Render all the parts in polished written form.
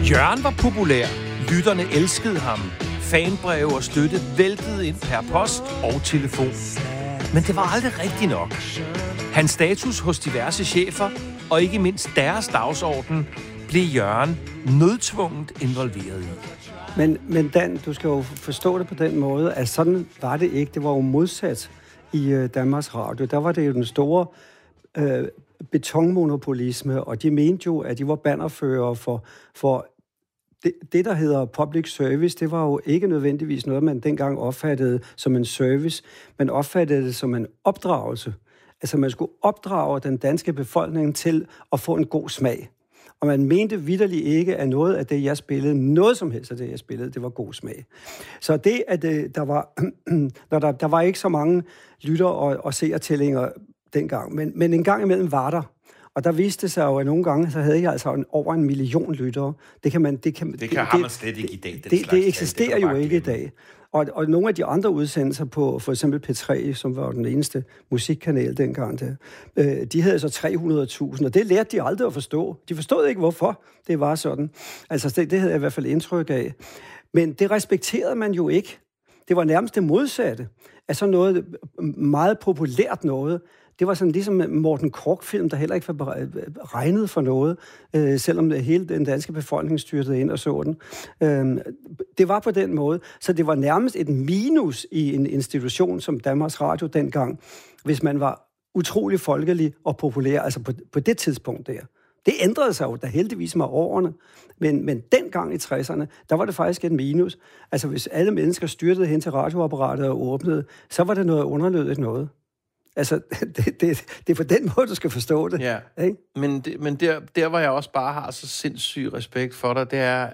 Jørgen var populær. Lytterne elskede ham. Fanbreve og støtte væltede ind per post og telefon. Men det var aldrig rigtigt nok. Hans status hos diverse chefer, og ikke mindst deres dagsorden, blev Jørgen nødtvunget involveret i. Men Dan, du skal jo forstå det på den måde, at sådan var det ikke. Det var jo modsat i Danmarks Radio. Der var det jo den store betonmonopolisme, og de mente jo, at de var bannerførere for det, der hedder public service. Det var jo ikke nødvendigvis noget, man dengang opfattede som en service. Man opfattede det som en opdragelse. Altså, man skulle opdrage den danske befolkning til at få en god smag. Og man mente vitterligt ikke, at noget af det, jeg spillede, noget som helst af det, jeg spillede, det var god smag. Så det, at der var ikke så mange lytter og seertællinger dengang, men en gang imellem var der. Og der viste sig jo, at nogle gange, så havde jeg altså over 1 million lyttere. Det har man slet ikke i dag. Det eksisterer jo ikke i dag. Og nogle af de andre udsendelser på for eksempel P3, som var den eneste musikkanal dengang, de havde så 300.000, og det lærte de aldrig at forstå. De forstod ikke, hvorfor det var sådan. Altså, det havde jeg i hvert fald indtryk af. Men det respekterede man jo ikke. Det var nærmest det modsatte. Altså noget meget populært noget. Det var sådan ligesom Morten Korch-film, der heller ikke var regnet for noget, selvom hele den danske befolkning styrtede ind og så den. Det var på den måde. Så det var nærmest et minus i en institution som Danmarks Radio dengang, hvis man var utrolig folkelig og populær, altså på det tidspunkt der. Det ændrede sig jo da heldigvis med årene, men dengang i 60'erne, der var det faktisk et minus. Altså hvis alle mennesker styrtede hen til radioapparatet og åbnede, så var det noget underlødigt noget. Altså, det er på den måde, du skal forstå det. Ja, ikke? Men der, hvor jeg også bare har så sindssyg respekt for dig, det er,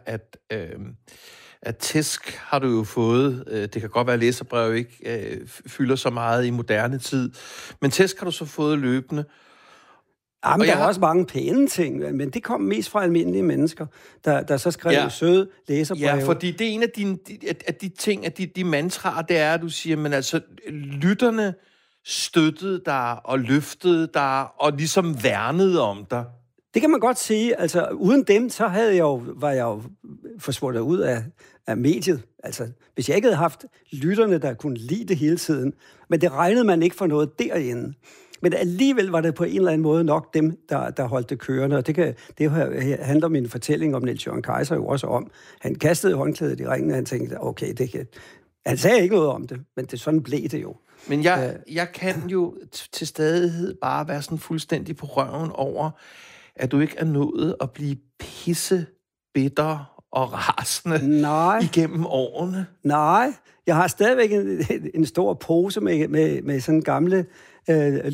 at tæsk har du jo fået. Det kan godt være, at læserbrev ikke fylder så meget i moderne tid, men tæsk har du så fået løbende. Jamen, der er også mange pæne ting, men det kom mest fra almindelige mennesker, der så skrev søde læserbreve. Ja, fordi det er en af de ting, af de mantraer, det er, at du siger, men altså, lytterne støttede dig og løftede dig og ligesom værnede om dig. Det kan man godt sige. Altså, uden dem, så var jeg jo forsvundet ud af mediet. Altså, hvis jeg ikke havde haft lytterne, der kunne lide det hele tiden. Men det regnede man ikke for noget derinde. Men alligevel var det på en eller anden måde nok dem, der holdt det kørende. Og det handler min fortælling om Niels Jørgen Kaiser jo også om. Han kastede håndklædet i ringen, og han tænkte, okay, han sagde ikke noget om det, men sådan blev det jo. Men jeg kan jo til stadighed bare være sådan fuldstændig på røven over, at du ikke er nået at blive pisse bitter og rasende igennem årene. Nej, jeg har stadigvæk en stor pose med sådan gamle